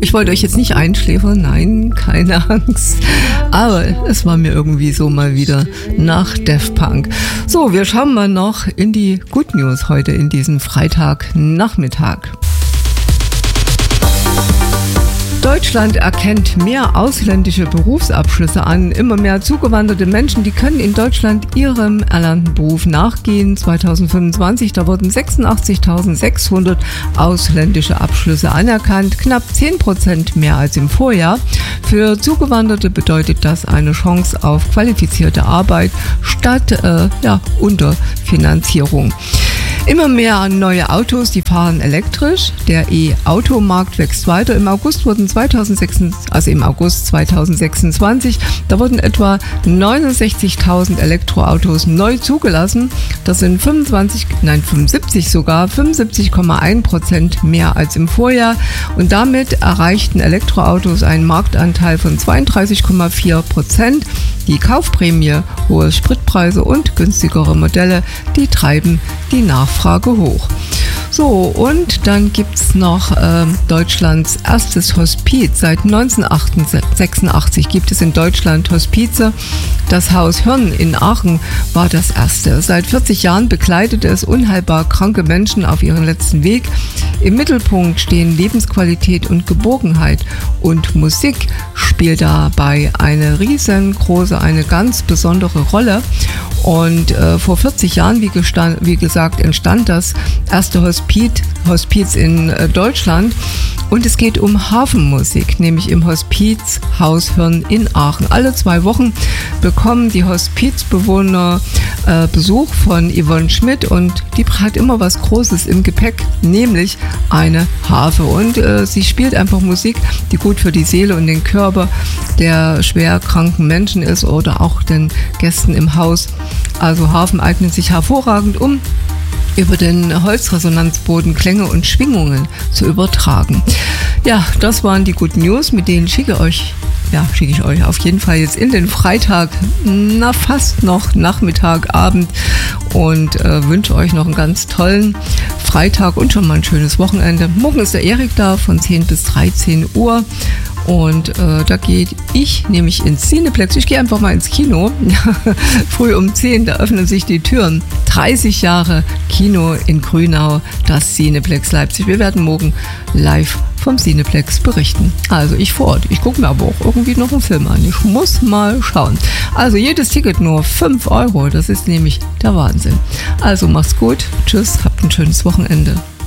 Ich wollte euch jetzt nicht einschläfern, nein, keine Angst. Aber es war mir irgendwie so mal wieder nach Daft Punk. So, wir schauen mal noch in die Good News heute in diesem Freitagnachmittag. Deutschland erkennt mehr ausländische Berufsabschlüsse an. Immer mehr zugewanderte Menschen, die können in Deutschland ihrem erlernten Beruf nachgehen. 2025, da wurden 86.600 ausländische Abschlüsse anerkannt, knapp 10% mehr als im Vorjahr. Für Zugewanderte bedeutet das eine Chance auf qualifizierte Arbeit statt Unterfinanzierung. Immer mehr neue Autos, die fahren elektrisch. Der E-Automarkt wächst weiter. Im August 2026, da wurden etwa 69.000 Elektroautos neu zugelassen. Das sind 75,1% mehr als im Vorjahr. Und damit erreichten Elektroautos einen Marktanteil von 32,4%. Die Kaufprämie, hohe Spritpreise und günstigere Modelle, die treiben die Nachfrage hoch. So, und dann gibt's noch Deutschlands erstes Hospiz. Seit 1986 gibt es in Deutschland Hospize. Das Haus Hirn in Aachen war das erste. Seit 40 Jahren begleitet es unheilbar kranke Menschen auf ihren letzten Weg. Im Mittelpunkt stehen Lebensqualität und Geborgenheit. Und Musik spielt dabei eine ganz besondere Rolle. Und vor 40 Jahren, wie gesagt, entstand das erste Hospiz in Deutschland. Und es geht um Hafenmusik, nämlich im Hospiz Haus Hirn in Aachen. Alle 2 Wochen bekommen die Hospizbewohner Besuch von Yvonne Schmidt und die hat immer was Großes im Gepäck, nämlich eine Harfe. Und sie spielt einfach Musik, die gut für die Seele und den Körper der schwer kranken Menschen ist oder auch den Gästen im Haus. Also Harfen eignen sich hervorragend, um über den Holzresonanzboden Klänge und Schwingungen zu übertragen. Ja, das waren die Good News, mit denen schicke ich euch auf jeden Fall jetzt in den Freitag, fast noch Nachmittag, Abend und wünsche euch noch einen ganz tollen Freitag und schon mal ein schönes Wochenende. Morgen ist der Erik da von 10 bis 13 Uhr. Und da gehe ich nämlich ins Cineplex. Ich gehe einfach mal ins Kino. Früh um 10, da öffnen sich die Türen. 30 Jahre Kino in Grünau, das Cineplex Leipzig. Wir werden morgen live vom Cineplex berichten. Also ich vor Ort. Ich gucke mir aber auch irgendwie noch einen Film an. Ich muss mal schauen. Also jedes Ticket nur 5 €. Das ist nämlich der Wahnsinn. Also macht's gut. Tschüss, habt ein schönes Wochenende.